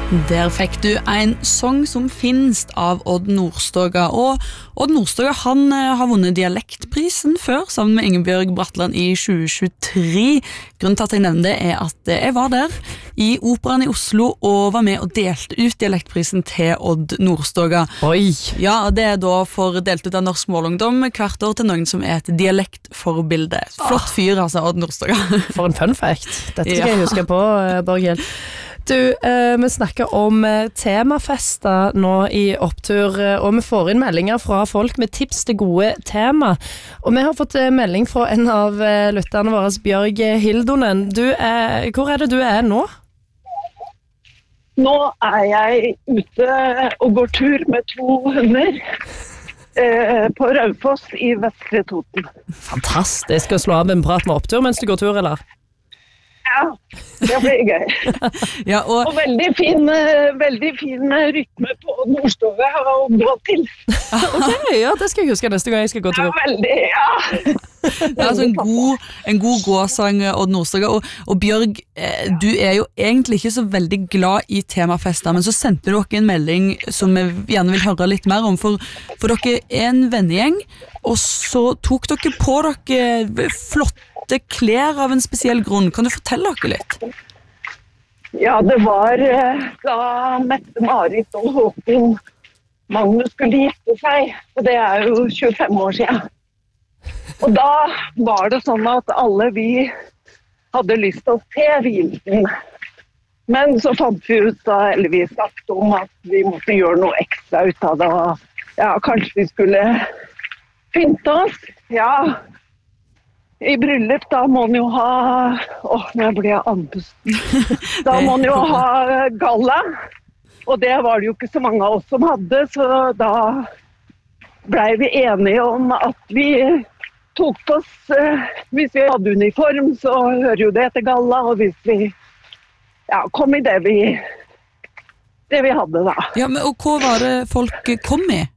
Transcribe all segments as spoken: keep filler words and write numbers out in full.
Der fikk du en sang som finnes av Odd Nordstoga, og Odd Nordstoga han har vunnet dialektprisen før, sammen med Ingebjørg Bratland i tjue tjuetre. Grunnen til at jeg nevner det er at jeg var der i Operaen i Oslo og var med og delte ut dialektprisen til Odd Nordstoga. Oi! Ja, det er da for delt ut av Norsk Målungdom hvert år til noen som er et dialektforbilde. Flott fyr altså, Odd Nordstoga. For en fun fact. Dette skal Ja. jeg huske på, Borghild. Du, eh, vi snakker om eh, temafester nå i opptur, eh, og vi får inn meldinger fra folk med tips til gode tema. Og vi har fått eh, melding fra en av eh, lytterne våre, Bjørg Hildonen. Du er, hvor er det du er nå? Nå er jeg ute og går tur med to hunder eh, på Raufoss i Vestre Toten. Fantastisk å slå av en prat med opptur mens du går tur, eller? Ja, det blir gøy. Ja, og, Og veldig fin, eh, veldig fin rytme på Nordstoga å gå til. Ok, ja, det skal jeg huske neste gang jeg skal gå Ja, tur. veldig, ja. det er altså en god, en god gåsang, Odd Nordstoga, og, og Bjørg, eh, du er jo egentlig ikke så veldig glad i temafester, men så sendte dere en melding som vi gjerne vil høre litt mer om, for, for dere er en vennegjeng, og så tok dere på dere flotte klær av en spesiell grunn. Kan du fortelle dere litt? Ja, det var eh, da Mette-Marit og Håkon Magnus skulle gifte seg, og det er jo tjuefem år siden. Og da var det sånn at alle vi hadde lyst til å se vielsen. Men så fant vi ut da, eller vi snakket om at vi måtte gjøre noe ekstra ut av det, og ja, kanskje vi skulle pynte oss. Ja, i bryllup da må man jo ha, åh, nå ble jeg andpusten. Da må man jo ha galla, og det var det jo ikke så mange av oss som hadde, så da ble vi enige om at vi tok på oss, eh, hvis vi hadde uniform, så hører jo det til galla, og hvis vi ja, kom i det vi, det vi hadde da. Ja, men, og hva var det folk kom i?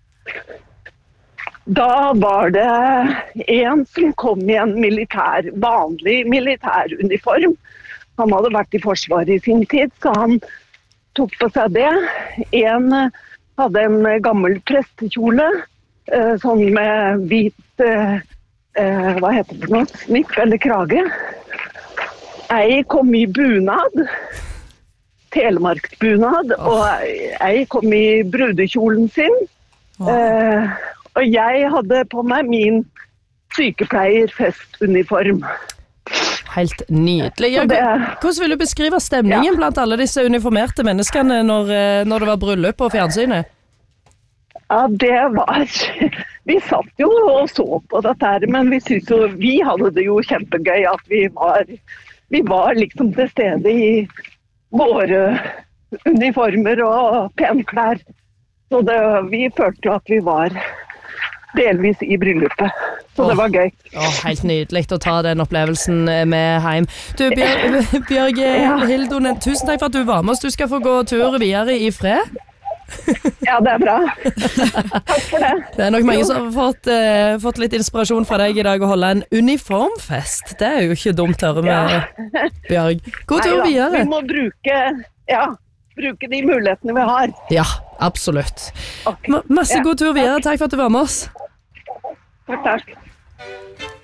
Da var det en som kom i en militær, vanlig militæruniform. Han hadde vært i forsvaret i sin tid, så han tok på seg det. En hadde en gammel prestekjole, eh, sånn med hvit, eh, hva heter det for noe, snipp eller krage. Ei kom i bunad, telemarksbunad, og ei kom i brudekjolen sin. Wow. Eh, og jeg hadde på meg min sykepleierfestuniform. Helt nydelig. Ja, Så det- hvordan vil du beskrive stemningen Ja. blant alle disse uniformerte menneskene når, eh, når det var bryllup på fjernsynet? Ja, det var Vi satt jo og så på dette her, men vi synes jo Vi hadde det jo kjempegøy at vi var Vi var liksom til stede i våre uniformer og penklær. Så det, vi følte jo at vi var delvis i bryllupet. Så det var gøy. Åh, helt nydelig å ta den opplevelsen med hjem. Du, Bjørg, Bjørg Ja. Hildonen, tusen takk for at du var med oss. Du skal få gå tur videre i fred. Ja, det er bra. Takk for det. Det er nok mange som har fått, eh, fått litt inspirasjon fra deg i dag å holde en uniformfest. Det er jo ikke dumt å høre med Bjørg. God tur Neida, videre. Vi må bruke, ja, bruke de mulighetene vi har. Ja, absolutt. Ok. Ma- Masse Ja, god tur videre. Takk for at du var med oss. Takk, takk.